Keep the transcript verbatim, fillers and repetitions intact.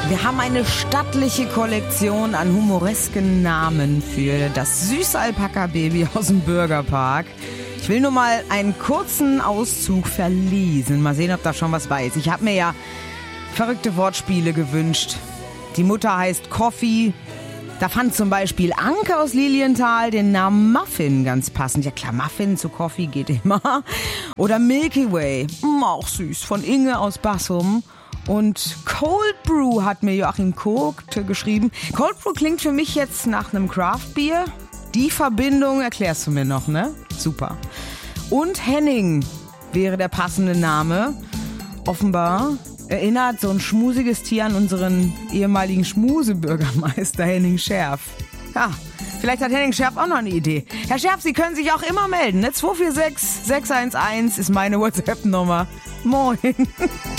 Wir haben eine stattliche Kollektion an humoresken Namen für das süße Alpaka-Baby aus dem Bürgerpark. Ich will nur mal einen kurzen Auszug verlesen. Mal sehen, ob da schon was bei ist. Ich habe mir ja verrückte Wortspiele gewünscht. Die Mutter heißt Coffee. Da fand zum Beispiel Anke aus Lilienthal den Namen Muffin ganz passend. Ja klar, Muffin zu Coffee geht immer. Oder Milky Way, mm, auch süß, von Inge aus Bassum. Und Cold Brew hat mir Joachim Kogt geschrieben. Cold Brew klingt für mich jetzt nach einem Craft-Bier. Die Verbindung erklärst du mir noch, ne? Super. Und Henning wäre der passende Name. Offenbar erinnert so ein schmusiges Tier an unseren ehemaligen Schmusebürgermeister Henning Scherf. Ja, vielleicht hat Henning Scherf auch noch eine Idee. Herr Scherf, Sie können sich auch immer melden. Ne? zwei vier sechs, sechs eins eins ist meine WhatsApp-Nummer. Moin.